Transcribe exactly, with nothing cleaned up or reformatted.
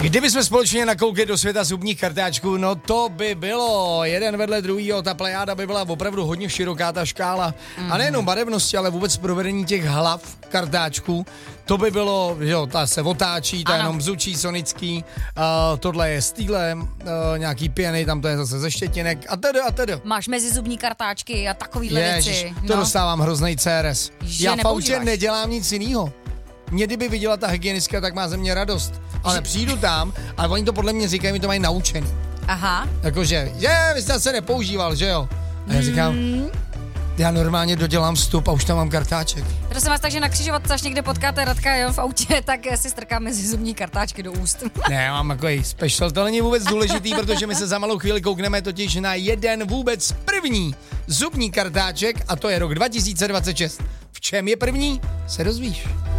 Kdybychom společně nakoukli do světa zubních kartáčků, no to by bylo jeden vedle druhýho, ta plejáda by byla opravdu hodně široká, ta škála. Mm. A nejenom barevnosti, ale vůbec provedení těch hlav kartáčků. To by bylo, jo, ta se otáčí, ta jenom bzučí, sonický, uh, tohle je z týhle, uh, nějaký pěny, tam to je zase ze štětinek a tedy a tedy. Máš mezizubní kartáčky a takovýhle Ježiš, věci. to no. dostávám hroznej C R S. Že Já v autě nepoužíváš. nedělám nic jinýho. Mě kdyby viděla ta hygienistka, tak má ze mě radost. Ale že... přijdu tam a oni to podle mě říkají, mi to mají naučený. Aha. Jakože, že vy jste se nepoužíval, že jo? A já říkám, mm. já normálně dodělám vstup a už tam mám kartáček. Prosím vás, takže na křižovatce, až někde potkáte Radka jo, v autě, tak si strká mezi zubní kartáčky do úst. Ne, mám takový special, to není vůbec důležitý, protože my se za malou chvíli koukneme totiž na jeden vůbec první zubní kartáček a to je rok dva tisíce dvacet šest. V čem je první? Se dozvíš.